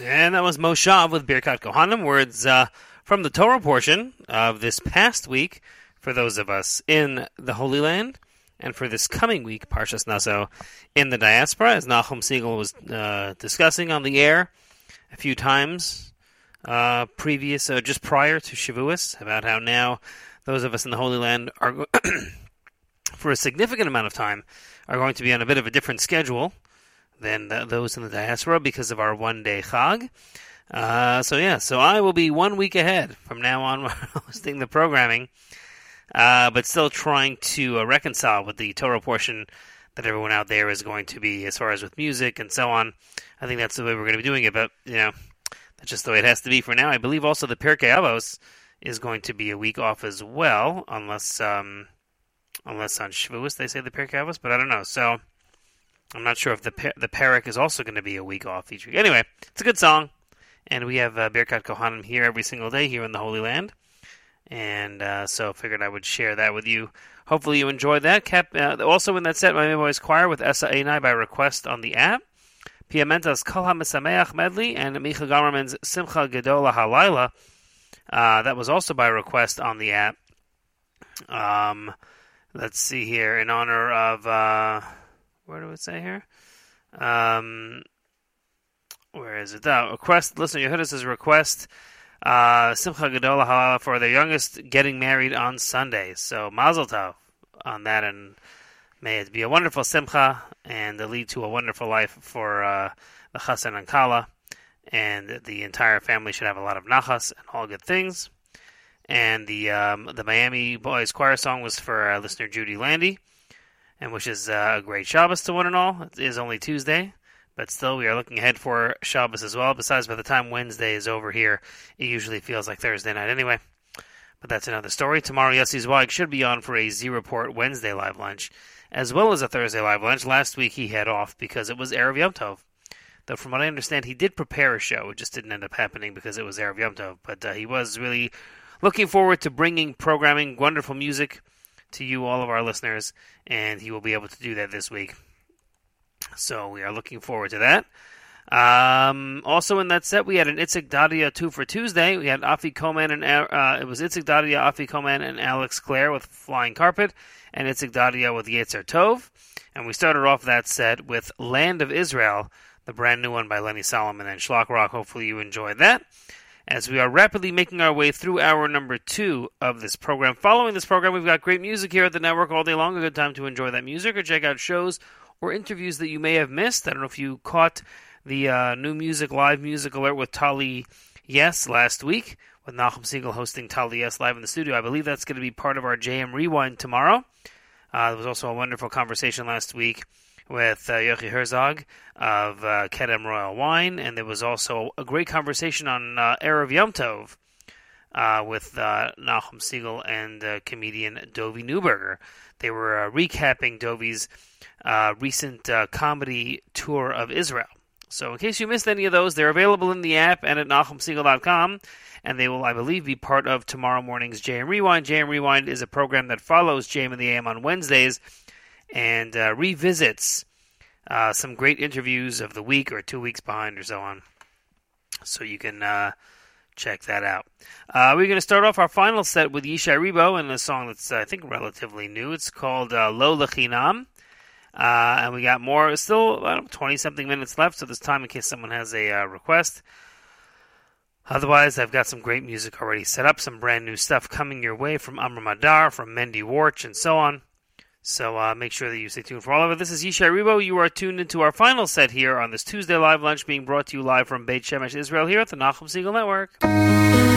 And that was Moshav with Birkat Kohanim, words from the Torah portion of this past week for those of us in the Holy Land, and for this coming week, Parshas Naso, in the diaspora, as Nachum Segal was discussing on the air a few times just prior to Shavuos, about how now those of us in the Holy Land are, for a significant amount of time, are going to be on a bit of a different schedule than those in the diaspora because of our one-day Chag. So I will be 1 week ahead from now on hosting the programming, but still trying to reconcile with the Torah portion that everyone out there is going to be, as far as with music and so on. I think that's the way we're going to be doing it, but, that's just the way it has to be for now. I believe also the Pirkei Avos is going to be a week off as well, unless on Shavuos they say the Pirkei Avos, but I don't know, so I'm not sure if the Perek is also going to be a week off each week. Anyway, it's a good song, and we have Birkat Kohanim here every single day here in the Holy Land, and so I figured I would share that with you. Hopefully you enjoyed that. Also in that set, my Boys Choir with Esa Einai by request on the app, Piamenta's Kol HaMesameach medley, and Micha Gamerman's Simcha Gedola Halayla. That was also by request on the app. Let's see here, in honor of... where do it say here? Where is it? Request. Listen, Yehudis' request. Simcha Gedola Halala for their youngest getting married on Sunday. So Mazel Tov on that, and may it be a wonderful Simcha and lead to a wonderful life for the Chassan and Kala, and the entire family should have a lot of nachas and all good things. And the Miami Boys Choir song was for listener Judy Landy, and wishes a great Shabbos to one and all. It is only Tuesday, but still we are looking ahead for Shabbos as well. Besides, by the time Wednesday is over here, it usually feels like Thursday night anyway. But that's another story. Tomorrow, Yossi Zweig should be on for a Z-Report Wednesday live lunch, as well as a Thursday live lunch. Last week he had off because it was Erev Yom Tov. Though from what I understand, he did prepare a show. It just didn't end up happening because it was Erev Yom Tov. But he was really looking forward to bringing programming, wonderful music, to you, all of our listeners, and he will be able to do that this week. So we are looking forward to that. Also in that set, we had an Itzik Dadia 2 for Tuesday. We had Afi Koman and it was Itzik Dadia, Afi Koman, and Alex Clare with Flying Carpet, and Itzik Dadia with Yetzer Tov. And we started off that set with Land of Israel, the brand new one by Lenny Solomon and Shlock Rock. Hopefully you enjoyed that, as we are rapidly making our way through hour number 2 of this program. Following this program, we've got great music here at the network all day long. A good time to enjoy that music or check out shows or interviews that you may have missed. I don't know if you caught the new music, live music alert with Tali Yes last week, with Nachum Segal hosting Tali Yes live in the studio. I believe that's going to be part of our JM Rewind tomorrow. There was also a wonderful conversation last week with Yochi Herzog of Kedem Royal Wine, and there was also a great conversation on Erev Yom Tov with Nachum Segal and comedian Dovi Newberger. They were recapping Dovi's recent comedy tour of Israel. So in case you missed any of those, they're available in the app and at NachumSegal.com, and they will, I believe, be part of tomorrow morning's JM Rewind. JM Rewind is a program that follows JM in the AM on Wednesdays and revisits some great interviews of the week or 2 weeks behind or so on. So you can check that out. We're going to start off our final set with Yishai Ribo and a song that's, I think, relatively new. It's called Lo Lechinam. And we got more, still 20-something minutes left, so there's time in case someone has a request. Otherwise, I've got some great music already set up, some brand new stuff coming your way from Amr Madar, from Mendy Warch, and so on. So make sure that you stay tuned for all of it. This is Yishai Ribo. You are tuned into our final set here on this Tuesday Live Lunch, being brought to you live from Beit Shemesh, Israel, here at the Nachum Segal Network.